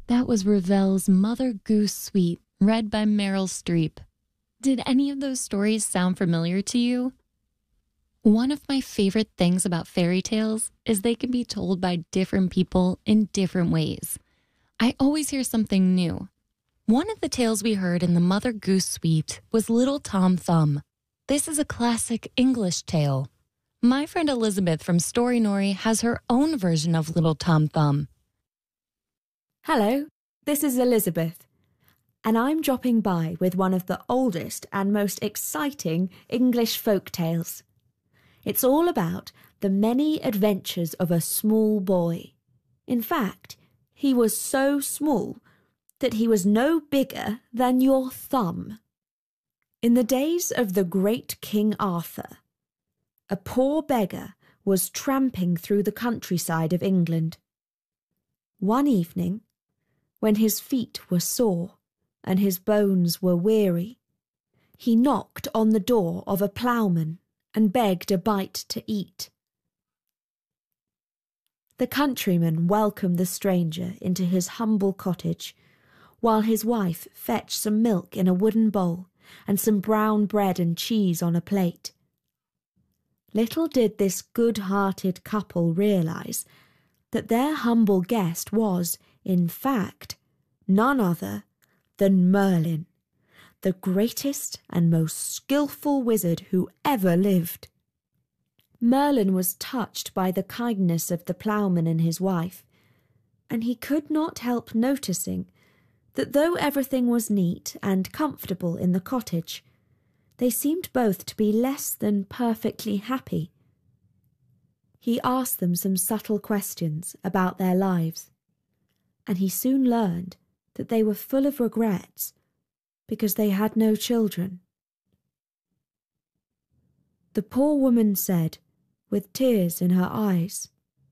That was Ravel's Mother Goose Suite, read by Meryl Streep. Did any of those stories sound familiar to you? One of my favorite things about fairy tales is they can be told by different people in different ways. I always hear something new. One of the tales we heard in the Mother Goose Suite was Little Tom Thumb. This is a classic English tale. My friend Elizabeth from Story Nori has her own version of Little Tom Thumb. Hello, this is Elizabeth, and I'm dropping by with one of the oldest and most exciting English folk tales. It's all about the many adventures of a small boy. In fact, he was so small that he was no bigger than your thumb. In the days of the great King Arthur, a poor beggar was tramping through the countryside of England. One evening, when his feet were sore and his bones were weary, he knocked on the door of a ploughman and begged a bite to eat. The countryman welcomed the stranger into his humble cottage, while his wife fetched some milk in a wooden bowl and some brown bread and cheese on a plate. Little did this good-hearted couple realise that their humble guest was, in fact, none other than Merlin, the greatest and most skilful wizard who ever lived. Merlin was touched by the kindness of the ploughman and his wife, and he could not help noticing that though everything was neat and comfortable in the cottage, they seemed both to be less than perfectly happy. He asked them some subtle questions about their lives, and he soon learned that they were full of regrets because they had no children. The poor woman said, with tears in her eyes,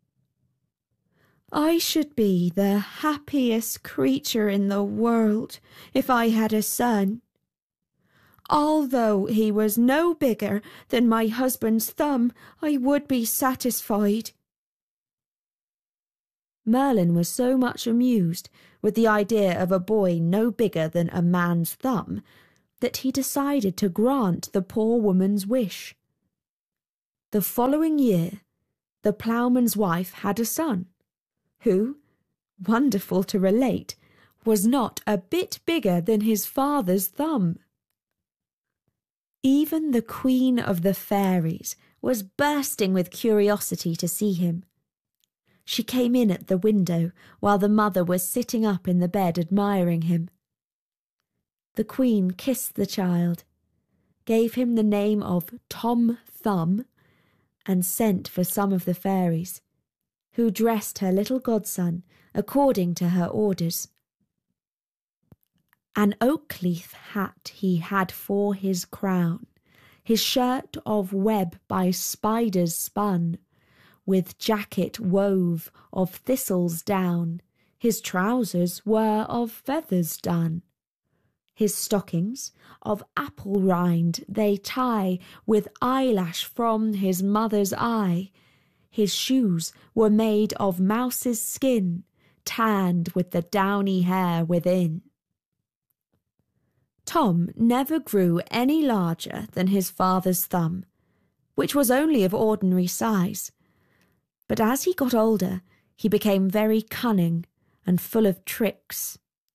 "I should be the happiest creature in the world if I had a son. Although he was no bigger than my husband's thumb, I would be satisfied." Merlin was so much amused with the idea of a boy no bigger than a man's thumb that he decided to grant the poor woman's wish. The following year, the ploughman's wife had a son, who, wonderful to relate, was not a bit bigger than his father's thumb. Even the Queen of the Fairies was bursting with curiosity to see him. She came in at the window while the mother was sitting up in the bed admiring him. The Queen kissed the child, gave him the name of Tom Thumb, and sent for some of the fairies, who dressed her little godson according to her orders. An oak leaf hat he had for his crown, his shirt of web by spiders spun, with jacket wove of thistle's down, his trousers were of feathers done. His stockings of apple rind they tie with eyelash from his mother's eye. His shoes were made of mouse's skin, tanned with the downy hair within. Tom never grew any larger than his father's thumb, which was only of ordinary size. But as he got older, he became very cunning and full of tricks.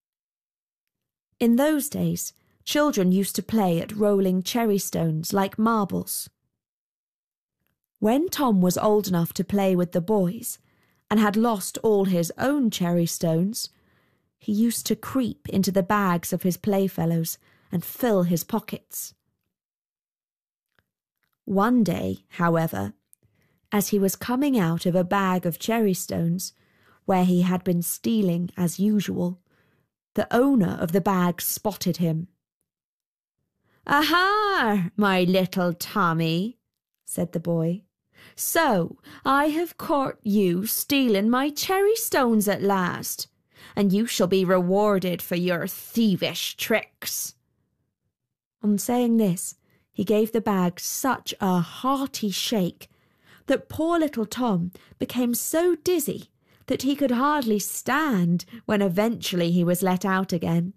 In those days, children used to play at rolling cherry stones like marbles. When Tom was old enough to play with the boys, and had lost all his own cherry stones, he used to creep into the bags of his playfellows and fill his pockets. One day, however, as he was coming out of a bag of cherry stones, where he had been stealing as usual, the owner of the bag spotted him. "Aha, my little Tommy," said the boy. "So I have caught you stealing my cherry stones at last, and you shall be rewarded for your thievish tricks." On saying this, he gave the bag such a hearty shake that poor little Tom became so dizzy that he could hardly stand when eventually he was let out again.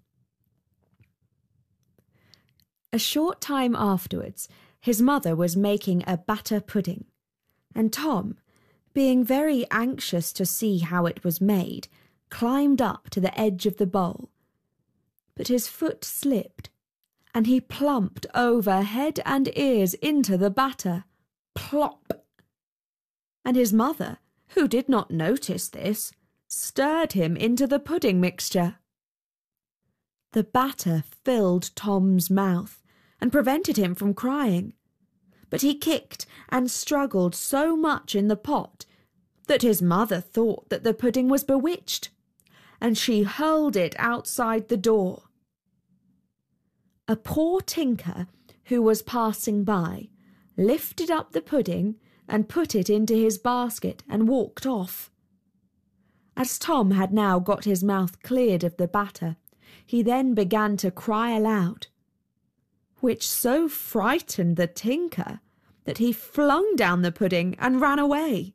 A short time afterwards, his mother was making a batter pudding, and Tom, being very anxious to see how it was made, climbed up to the edge of the bowl. But his foot slipped, and he plumped over head and ears into the batter. Plop! And his mother, who did not notice this, stirred him into the pudding mixture. The batter filled Tom's mouth and prevented him from crying, but he kicked and struggled so much in the pot that his mother thought that the pudding was bewitched, and she hurled it outside the door. A poor tinker who was passing by lifted up the pudding and put it into his basket and walked off. As Tom had now got his mouth cleared of the batter, he then began to cry aloud, which so frightened the tinker that he flung down the pudding and ran away.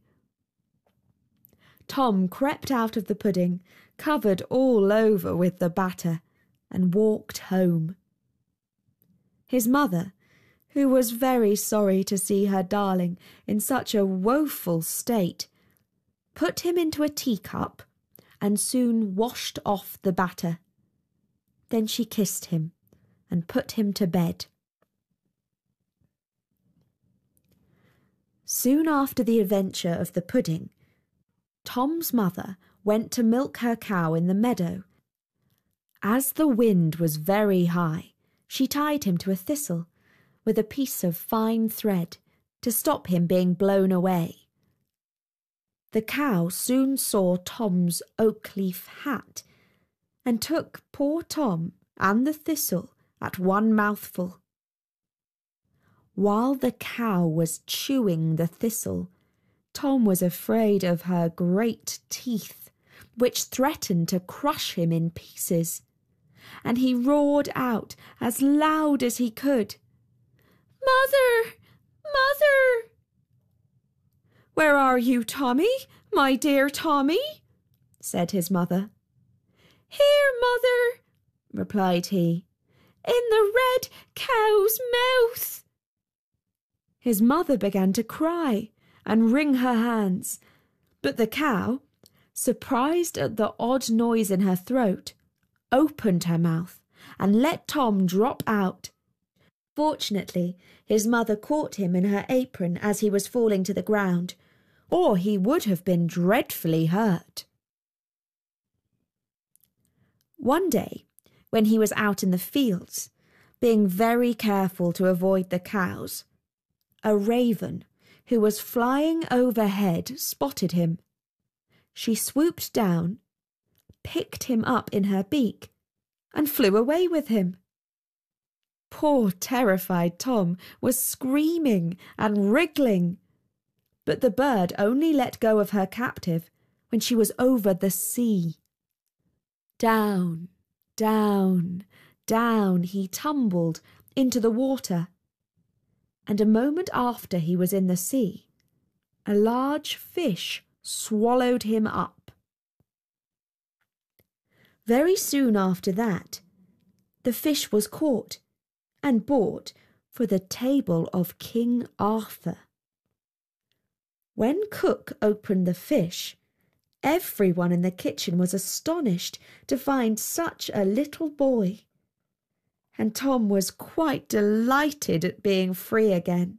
Tom crept out of the pudding, covered all over with the batter, and walked home. His mother, who was very sorry to see her darling in such a woeful state, put him into a teacup and soon washed off the batter. Then she kissed him and put him to bed. Soon after the adventure of the pudding, Tom's mother went to milk her cow in the meadow. As the wind was very high, she tied him to a thistle with a piece of fine thread to stop him being blown away. The cow soon saw Tom's oak leaf hat and took poor Tom and the thistle at one mouthful. While the cow was chewing the thistle, Tom was afraid of her great teeth, which threatened to crush him in pieces, and he roared out as loud as he could, "Mother! Mother!" "Where are you, Tommy, my dear Tommy?" said his mother. "Here, mother," replied he, "in the red cow's mouth." His mother began to cry and wring her hands, but the cow, surprised at the odd noise in her throat, opened her mouth and let Tom drop out. Fortunately, his mother caught him in her apron as he was falling to the ground, or he would have been dreadfully hurt. One day, when he was out in the fields, being very careful to avoid the cows, a raven, who was flying overhead, spotted him. She swooped down, picked him up in her beak, and flew away with him. Poor terrified Tom was screaming and wriggling, but the bird only let go of her captive when she was over the sea. Down, down, down he tumbled into the water, and a moment after he was in the sea, a large fish swallowed him up. Very soon after that, the fish was caught and brought for the table of King Arthur. When cook opened the fish, everyone in the kitchen was astonished to find such a little boy, and Tom was quite delighted at being free again.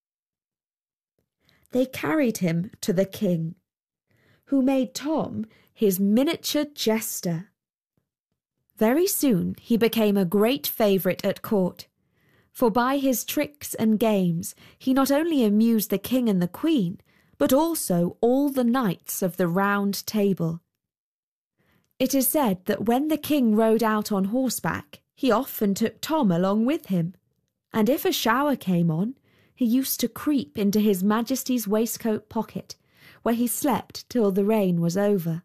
They carried him to the king, who made Tom his miniature jester. Very soon he became a great favourite at court, for by his tricks and games he not only amused the king and the queen, but also all the knights of the Round Table. It is said that when the king rode out on horseback, he often took Tom along with him, and if a shower came on, he used to creep into his Majesty's waistcoat pocket, where he slept till the rain was over.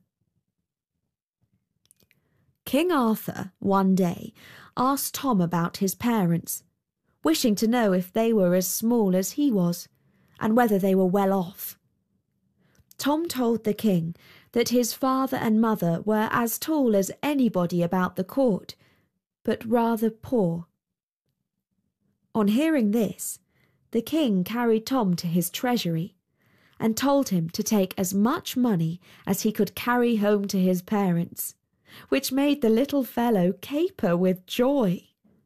King Arthur, one day, asked Tom about his parents, wishing to know if they were as small as he was, and whether they were well off. Tom told the king that his father and mother were as tall as anybody about the court, but rather poor. On hearing this, the king carried Tom to his treasury and told him to take as much money as he could carry home to his parents, which made the little fellow caper with joy.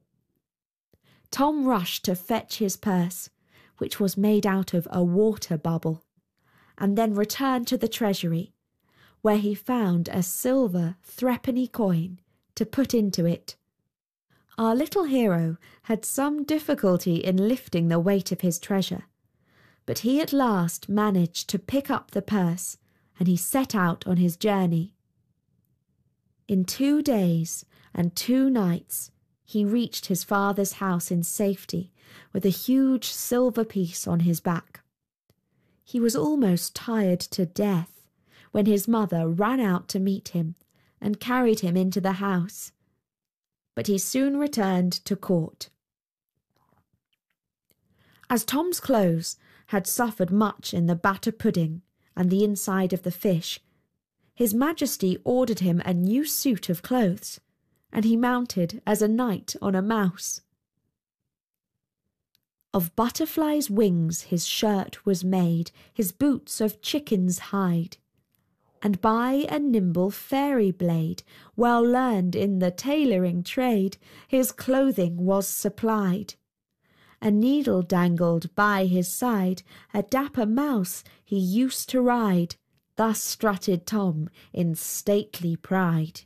Tom rushed to fetch his purse, which was made out of a water bubble, and then returned to the treasury, where he found a silver threepenny coin to put into it. Our little hero had some difficulty in lifting the weight of his treasure, but he at last managed to pick up the purse, and he set out on his journey. In 2 days and 2 nights he reached his father's house in safety, with a huge silver piece on his back. He was almost tired to death when his mother ran out to meet him and carried him into the house. But he soon returned to court. As Tom's clothes had suffered much in the batter pudding and the inside of the fish, His Majesty ordered him a new suit of clothes, and he mounted as a knight on a mouse. Of butterflies' wings his shirt was made, his boots of chicken's hide, and by a nimble fairy blade, well learned in the tailoring trade, his clothing was supplied. A needle dangled by his side, a dapper mouse he used to ride. Thus strutted Tom in stately pride.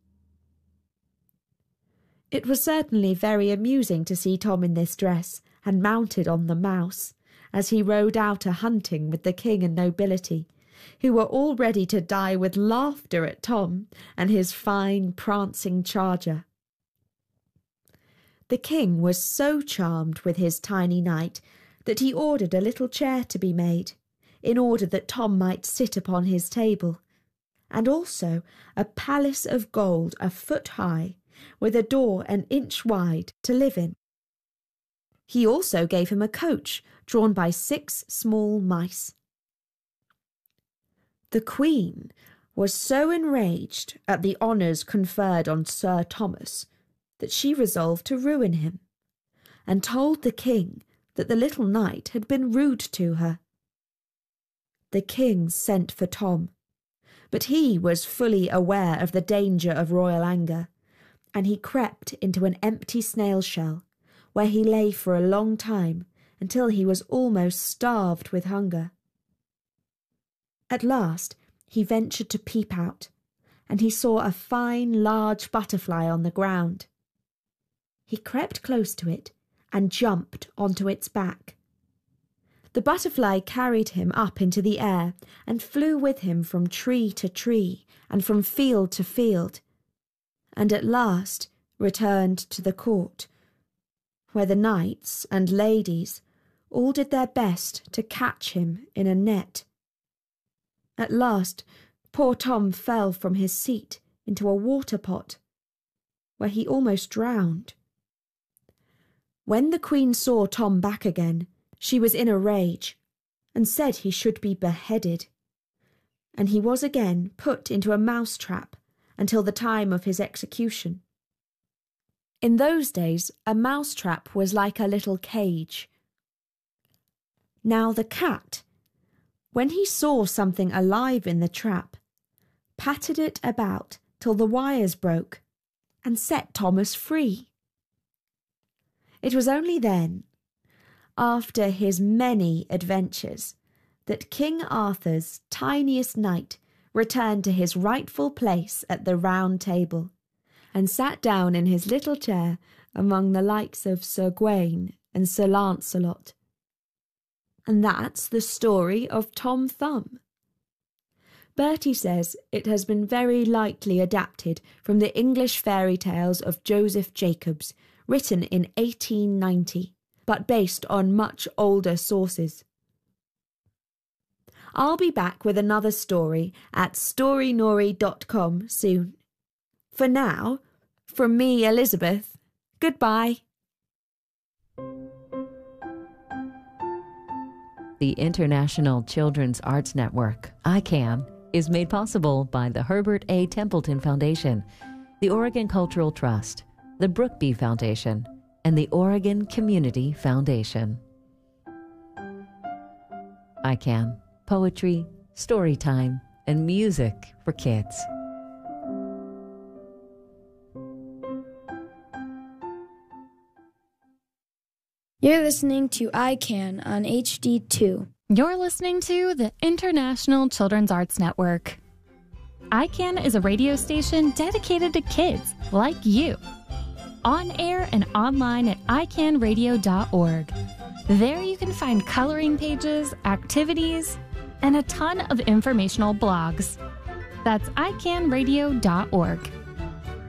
It was certainly very amusing to see Tom in this dress, and mounted on the mouse, as he rode out a-hunting with the king and nobility, who were all ready to die with laughter at Tom and his fine prancing charger. The king was so charmed with his tiny knight that he ordered a little chair to be made, in order that Tom might sit upon his table, and also a palace of gold 1 foot high, with a door 1 inch wide, to live in. He also gave him a coach drawn by 6 small mice. The Queen was so enraged at the honours conferred on Sir Thomas that she resolved to ruin him, and told the king that the little knight had been rude to her. The king sent for Tom, but he was fully aware of the danger of royal anger, and he crept into an empty snail shell, where he lay for a long time until he was almost starved with hunger. At last he ventured to peep out, and he saw a fine large butterfly on the ground. He crept close to it and jumped onto its back. The butterfly carried him up into the air and flew with him from tree to tree and from field to field, and at last returned to the court, where the knights and ladies all did their best to catch him in a net. At last poor Tom fell from his seat into a water pot, where he almost drowned. When the Queen saw Tom back again, she was in a rage, and said he should be beheaded, and he was again put into a mouse trap until the time of his execution. In those days a mouse trap was like a little cage. Now the cat, when he saw something alive in the trap, patted it about till the wires broke, and set Thomas free. It was only then, after his many adventures, that King Arthur's tiniest knight returned to his rightful place at the Round Table, and sat down in his little chair among the likes of Sir Gawain and Sir Lancelot. And that's the story of Tom Thumb. Bertie says it has been very lightly adapted from the English fairy tales of Joseph Jacobs, written in 1890, but based on much older sources. I'll be back with another story at storynori.com soon. For now, from me, Elizabeth, goodbye. The International Children's Arts Network, ICANN, is made possible by the Herbert A. Templeton Foundation, the Oregon Cultural Trust, the Brookby Foundation, and the Oregon Community Foundation. ICAN, poetry, story time, and music for kids. You're listening to ICAN on HD2. You're listening to the International Children's Arts Network. ICAN is a radio station dedicated to kids like you. On air and online at icanradio.org. There you can find coloring pages, activities, and a ton of informational blogs. That's icanradio.org.